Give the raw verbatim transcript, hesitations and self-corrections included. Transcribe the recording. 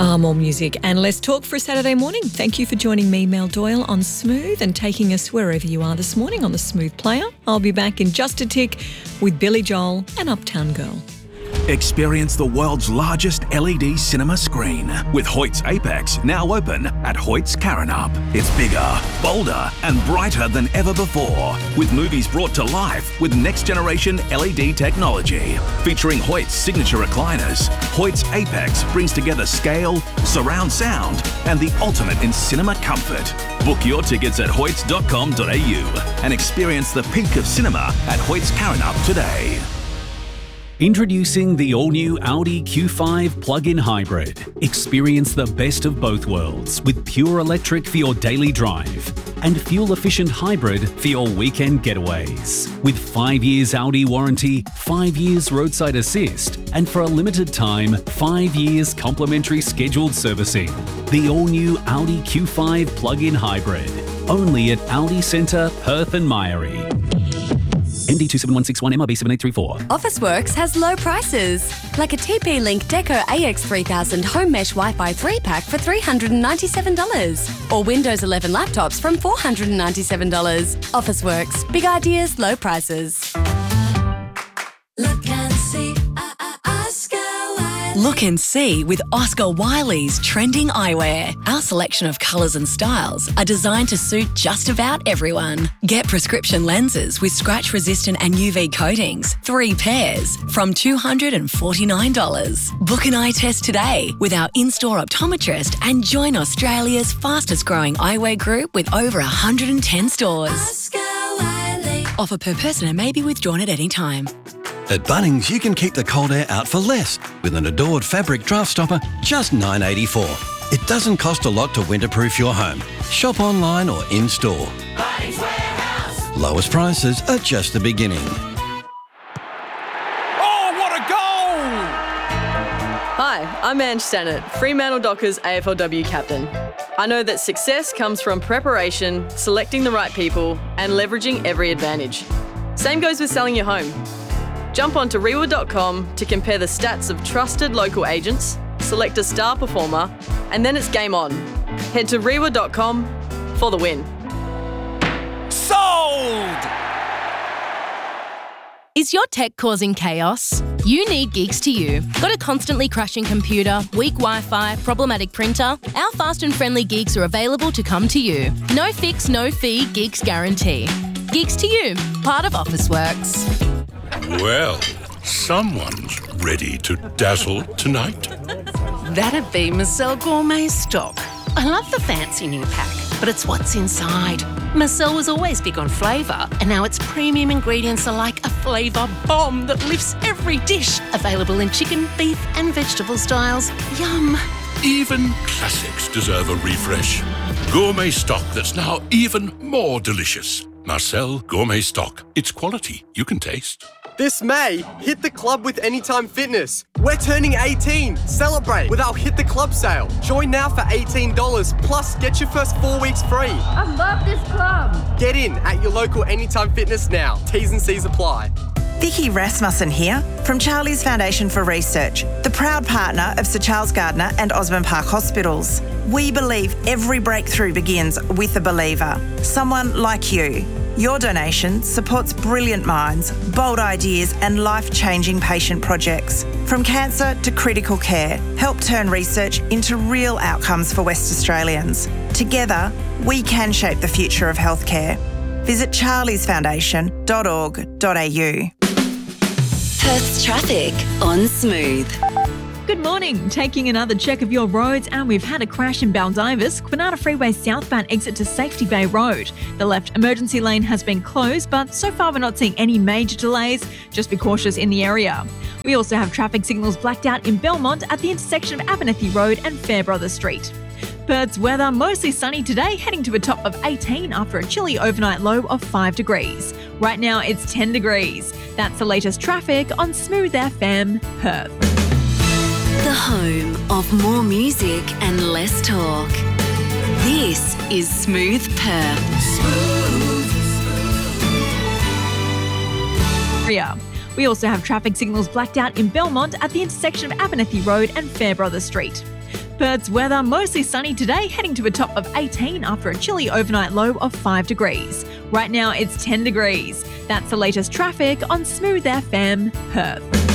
Ah, more music and less talk for a Saturday morning. Thank you for joining me, Mel Doyle, on Smooth and taking us wherever you are this morning on the Smooth Player. I'll be back in just a tick with Billy Joel and Uptown Girl. Experience the world's largest L E D cinema screen with Hoyt's Apex, now open at Hoyt's Karrinyup. It's bigger, bolder and brighter than ever before, with movies brought to life with next-generation L E D technology. Featuring Hoyt's signature recliners, Hoyt's Apex brings together scale, surround sound and the ultimate in cinema comfort. Book your tickets at hoyts dot com dot a u and experience the peak of cinema at Hoyt's Karrinyup today. Introducing the all-new Audi Q five plug-in hybrid. Experience the best of both worlds with pure electric for your daily drive and fuel-efficient hybrid for your weekend getaways. With five years Audi warranty, five years roadside assist, and for a limited time, five years complimentary scheduled servicing. The all-new Audi Q five plug-in hybrid. Only at Audi Centre, Perth and Myrie. M D two seven one six one, M R B seven eight three four. Officeworks has low prices, like a T P-Link Deco A X three thousand Home Mesh Wi-Fi three pack for three hundred ninety-seven dollars, or Windows eleven laptops from four hundred ninety-seven dollars. Officeworks, big ideas, low prices. Look and see, uh, uh, Oscar Wiley. Look and see with Oscar Wiley's trending eyewear. Our selection of colours and styles are designed to suit just about everyone. Get prescription lenses with scratch-resistant and U V coatings, three pairs, from two hundred forty-nine dollars. Book an eye test today with our in-store optometrist and join Australia's fastest-growing eyewear group with over one hundred ten stores. Oscar Wiley. Offer per person and may be withdrawn at any time. At Bunnings, you can keep the cold air out for less with an Adored fabric draft stopper, just nine dollars eighty-four. It doesn't cost a lot to winterproof your home. Shop online or in-store. Bunnings Warehouse. Lowest prices are just the beginning. Oh, what a goal! Hi, I'm Ange Stannard, Fremantle Dockers A F L W captain. I know that success comes from preparation, selecting the right people, and leveraging every advantage. Same goes with selling your home. Jump onto rewa dot com to compare the stats of trusted local agents, select a star performer, and then it's game on. Head to rewa dot com for the win. Sold! Is your tech causing chaos? You need Geeks to You. Got a constantly crashing computer, weak Wi-Fi, problematic printer? Our fast and friendly Geeks are available to come to you. No fix, no fee, Geeks guarantee. Geeks to You, part of Officeworks. Well, someone's ready to dazzle tonight. That'd be Marcel Gourmet Stock. I love the fancy new pack, but it's what's inside. Marcel was always big on flavour, and now its premium ingredients are like a flavour bomb that lifts every dish. Available in chicken, beef and vegetable styles. Yum. Even classics deserve a refresh. Gourmet Stock that's now even more delicious. Marcel Gourmet Stock. It's quality you can taste. This May, hit the club with Anytime Fitness. We're turning eighteen. Celebrate with our Hit the Club sale. Join now for eighteen dollars, plus get your first four weeks free. I love this club. Get in at your local Anytime Fitness now. T's and C's apply. Vicky Rasmussen here from Charlie's Foundation for Research, the proud partner of Sir Charles Gardner and Osborne Park Hospitals. We believe every breakthrough begins with a believer, someone like you. Your donation supports brilliant minds, bold ideas and life-changing patient projects. From cancer to critical care, help turn research into real outcomes for West Australians. Together, we can shape the future of healthcare. Visit charlies foundation dot org dot a u. Perth's traffic on Smooth. Good morning. Taking another check of your roads, and we've had a crash in Baldivis, Kwinana Freeway southbound exit to Safety Bay Road. The left emergency lane has been closed, but so far we're not seeing any major delays. Just be cautious in the area. We also have traffic signals blacked out in Belmont at the intersection of Abernethy Road and Fairbrother Street. Perth's weather mostly sunny today, heading to a top of eighteen after a chilly overnight low of five degrees. Right now it's ten degrees. That's the latest traffic on Smooth F M Perth. The home of more music and less talk. This is Smooth Perth. Smooth. We also have traffic signals blacked out in Belmont at the intersection of Abernethy Road and Fairbrother Street. Perth's weather mostly sunny today, heading to a top of eighteen after a chilly overnight low of five degrees. Right now it's ten degrees. That's the latest traffic on Smooth F M Perth.